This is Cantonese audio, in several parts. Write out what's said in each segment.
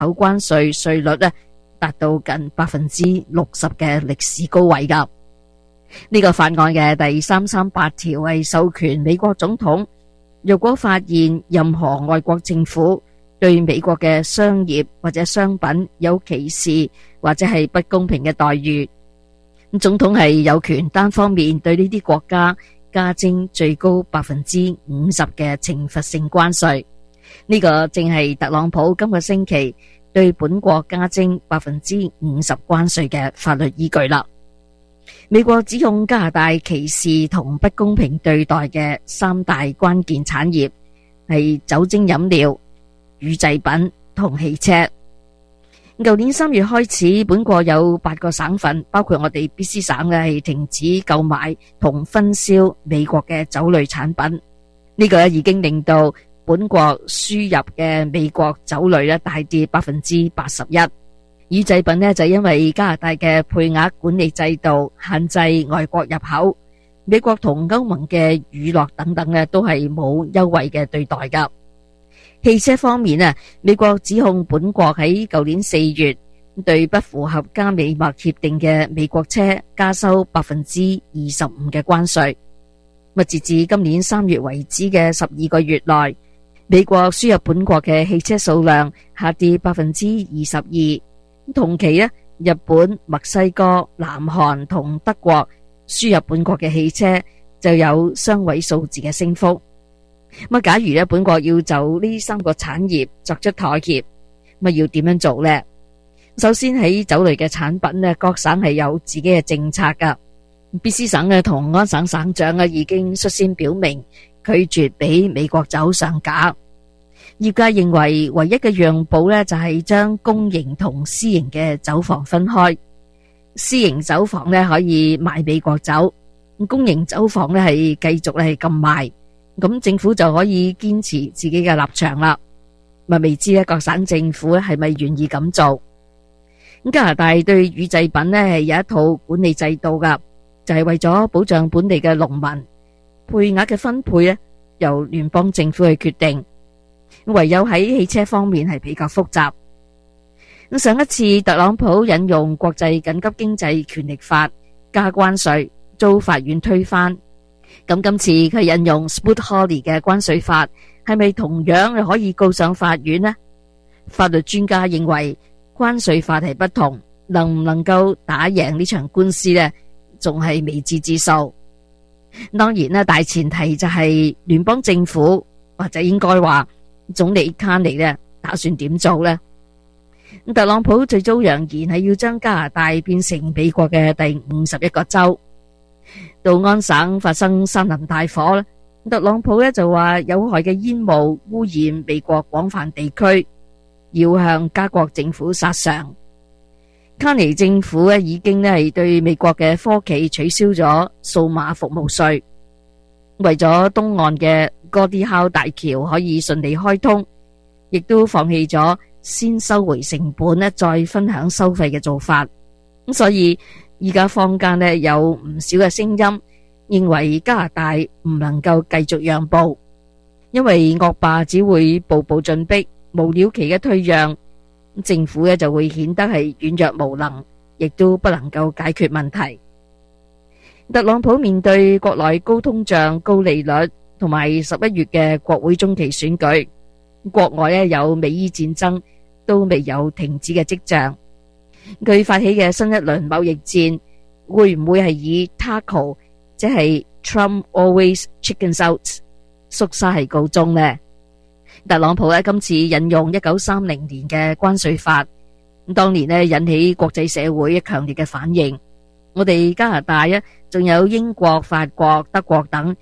口關稅稅率咧達到近60%嘅歷史高位噶。呢個法案嘅第338條係授權美國總統，若果發現任何外國政府對美國嘅商業或者商品有歧視或者係不公平嘅待遇，總統係有權單方面對呢啲國家加徵最高50%嘅懲罰性關稅。呢個正係特朗普今個星期對本國加徵50%關稅嘅法律依據啦。美國指控加拿大歧視同不公平對待嘅3大關鍵產業係酒精飲料、乳製品同汽車。舊年3月開始，本國有8個省份，包括我哋 BC 省嘅係停止購買同分銷美國嘅酒類產品。呢個已經令到本國輸入嘅美國酒類大跌81%。乳製品就因為加拿大嘅配額管理制度限制外國入口，美國同歐盟嘅乳酪等等都係冇優惠嘅對待噶。汽車方面美國指控本國喺舊年4月對不符合加美墨協定嘅美國車加收25%嘅關稅。截至今年3月為止嘅12個月內，美國輸入本國嘅汽車數量下跌22%。同期日本、墨西哥、南韓同德國輸入本國嘅汽車就有雙位數字嘅升幅。假如本國要就呢3個產業作出妥協，要點樣做呢？首先喺酒類嘅產品各省係有自己嘅政策噶。BC 省同安省省長已經率先表明拒絕俾美國酒上架。業界認為唯一嘅讓步就係將公營同私營嘅酒房分開。私營酒房可以賣美國酒，公營酒房係繼續係禁賣。咁政府就可以堅持自己嘅立場啦。未知各省政府係咪願意咁做？加拿大對乳製品係有一套管理制度噶，就係為咗保障本地嘅農民，配額嘅分配由聯邦政府去決定。唯有喺汽車方面係比較複雜。上一次特朗普引用國際緊急經濟權力法加關稅，遭法院推翻。咁今次佢引用 Smoot-Hawley 嘅關稅法，係咪同樣可以告上法院呢？法律專家認為關稅法係不同，能唔能夠打贏呢場官司呢，仲係未知之數。當然大前提就係聯邦政府或者應該話總理卡尼打算點做呢？特朗普最早揚言係要將加拿大變成美國嘅第51個州。到安省發生山林大火，特朗普就話有害嘅煙霧污染美國廣泛地區，要向加國政府索償。卡尼政府已經係對美國嘅科技取消咗數碼服務稅，為咗東岸嘅哥迪考大橋可以順利開通，亦都放棄咗先收回成本再分享收費嘅做法。咁所以而家坊間有唔少嘅聲音認為加拿大唔能夠繼續讓步，因為惡霸只會步步進逼，無了期嘅退讓，政府就會顯得係軟弱無能，亦都不能夠解決問題。特朗普面對國內高通脹、高利率同埋11月嘅國會中期選舉，國外有美伊戰爭都未有停止嘅跡象。佢發起嘅新一輪貿易戰會唔會係以 TACO， 即係 Trump always chickens out 縮沙係告終呢？特朗普今次引用1930年嘅關稅法，當年引起國際社會強烈嘅反應。我哋加拿大仲有英國、法國、德國等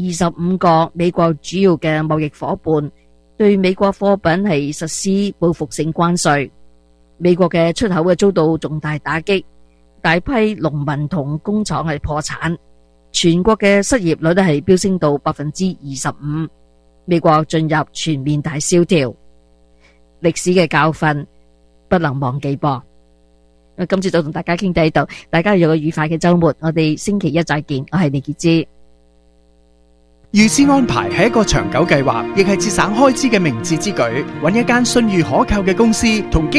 25個美國主要嘅貿易夥伴，對美國貨品係實施報復性關稅。美國嘅出口遭到重大打擊，大批農民同工廠係破產，全國嘅失業率係飆升到25%。美國進入全面大蕭條，歷史嘅教訓不能忘記噃。今次就同大家傾到呢度，大家有個愉快嘅周末，我哋星期一再見，我係李潔芝。 預先安排係一個長久計劃，亦係節省開支嘅明智之舉。揾一間信譽可靠嘅公司同